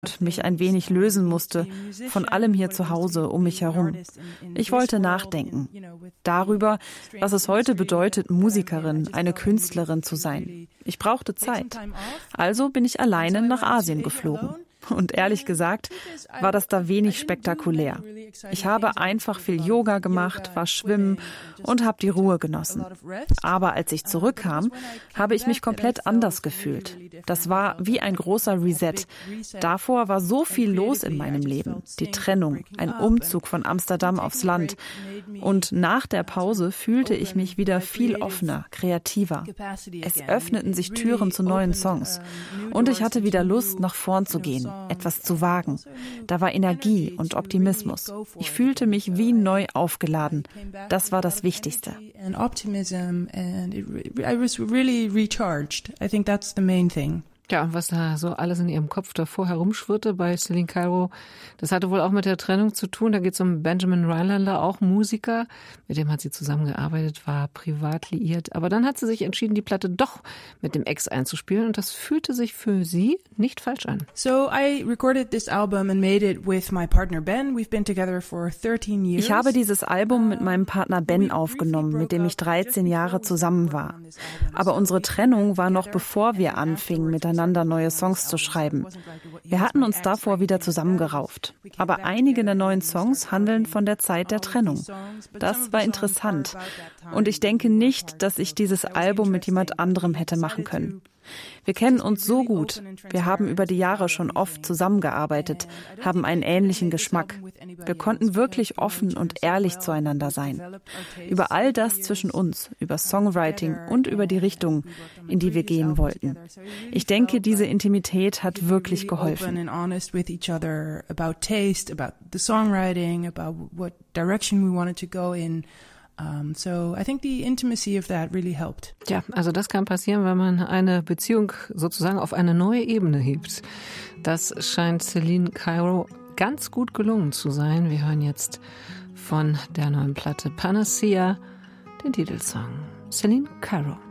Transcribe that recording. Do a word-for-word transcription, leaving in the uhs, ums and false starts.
mich ein wenig lösen musste von allem hier zu Hause um mich herum. Ich wollte nachdenken darüber, was es heute bedeutet, Musikerin, eine Künstlerin zu sein. Ich brauchte Zeit. Also bin ich alleine nach Asien geflogen. Und ehrlich gesagt war das da wenig spektakulär. Ich habe einfach viel Yoga gemacht, war schwimmen und habe die Ruhe genossen. Aber als ich zurückkam, habe ich mich komplett anders gefühlt. Das war wie ein großer Reset. Davor war so viel los in meinem Leben. Die Trennung, ein Umzug von Amsterdam aufs Land. Und nach der Pause fühlte ich mich wieder viel offener, kreativer. Es öffneten sich Türen zu neuen Songs. Und ich hatte wieder Lust, nach vorn zu gehen, etwas zu wagen. Da war Energie und Optimismus. Ich fühlte mich wie neu aufgeladen. Das war das Wichtigste. Ja, und was da so alles in ihrem Kopf davor herumschwirrte bei Celine Cairo, das hatte wohl auch mit der Trennung zu tun. Da geht es um Benjamin Rylander, auch Musiker. Mit dem hat sie zusammengearbeitet, war privat liiert. Aber dann hat sie sich entschieden, die Platte doch mit dem Ex einzuspielen. Und das fühlte sich für sie nicht falsch an. So I recorded this album and made it with my partner Ben. We've been together for thirteen years. Ich habe dieses Album mit meinem Partner Ben aufgenommen, mit dem ich dreizehn Jahre zusammen war. Aber unsere Trennung war noch bevor wir anfingen, miteinander neue Songs zu schreiben. Wir hatten uns davor wieder zusammengerauft. Aber einige der neuen Songs handeln von der Zeit der Trennung. Das war interessant. Und ich denke nicht, dass ich dieses Album mit jemand anderem hätte machen können. Wir kennen uns so gut. Wir haben über die Jahre schon oft zusammengearbeitet, haben einen ähnlichen Geschmack. Wir konnten wirklich offen und ehrlich zueinander sein. Über all das zwischen uns, über Songwriting und über die Richtung, in die wir gehen wollten. Ich denke, diese Intimität hat wirklich geholfen. Um, so I think the intimacy of that really helped. Ja, also das kann passieren, wenn man eine Beziehung sozusagen auf eine neue Ebene hebt. Das scheint Celine Cairo ganz gut gelungen zu sein. Wir hören jetzt von der neuen Platte Panacea den Titelsong Celine Cairo.